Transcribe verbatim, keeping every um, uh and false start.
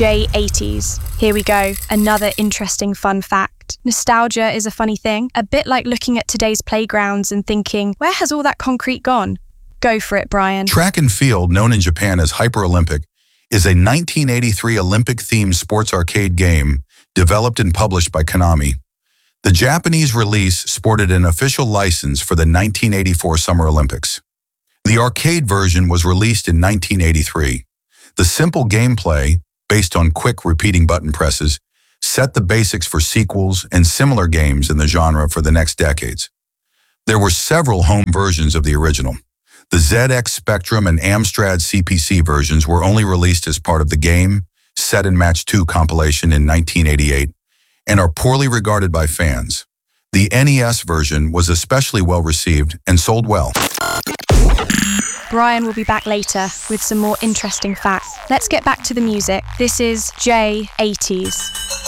J eighties. Here we go, another interesting fun fact. Nostalgia is a funny thing, a bit like looking at today's playgrounds and thinking, where has all that concrete gone? Go for it, Brian. Track and field, known in Japan as Hyper Olympic, is a nineteen eighty-three Olympic-themed sports arcade game developed and published by Konami. The Japanese release sported an official license for the nineteen eighty-four Summer Olympics. The arcade version was released in nineteen eighty-three. The simple gameplay, based on quick repeating button presses, set the basics for sequels and similar games in the genre for the next decades. There were several home versions of the original. The Z X Spectrum and Amstrad C P C versions were only released as part of the Game, Set and Match two compilation in nineteen eighty-eight and are poorly regarded by fans. The N E S version was especially well received and sold well. Brian will be back later with some more interesting facts. Let's get back to the music. This is J eighties.